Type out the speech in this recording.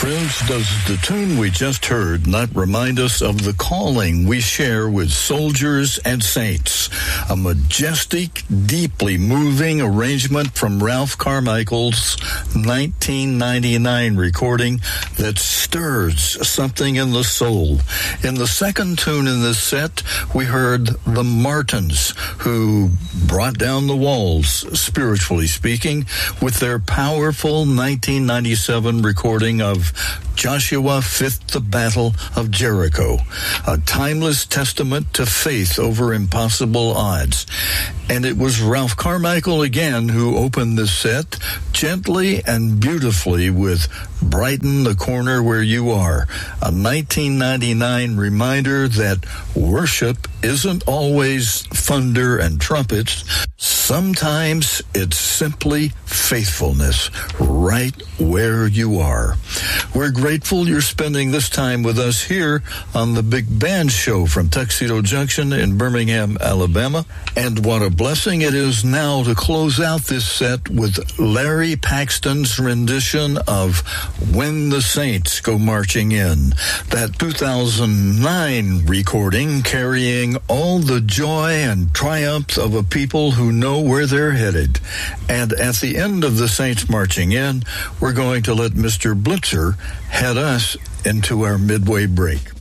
Friends, does the tune we just heard not remind us of the calling we share with soldiers and saints? A majestic, deeply moving arrangement from Ralph Carmichael's 1999 recording that stirs something in the soul. In the second tune in this set, we heard the Martins, who brought down the walls, spiritually speaking, with their powerful 1997 recording of Joshua Fifth the Battle of Jericho, a timeless testament to faith over impossible odds. And it was Ralph Carmichael again who opened this set gently and beautifully with Brighten the Corner Where You Are, a 1999 reminder that worship isn't always thunder and trumpets. Sometimes it's simply faithfulness right where you are. We're grateful you're spending this time with us here on the Big Band Show from Tuxedo Junction in Birmingham, Alabama. And what a blessing it is now to close out this set with Larry Paxton's rendition of When the Saints Go Marching In, that 2009 recording carrying all the joy and triumph of a people who know where they're headed. And at the end of the Saints Marching In, we're going to let Mr. Blitzer head us into our midway break.